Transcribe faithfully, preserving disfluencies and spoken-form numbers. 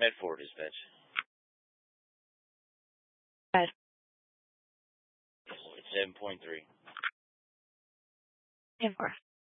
Med four dispatch. Five. seven point three. ten four.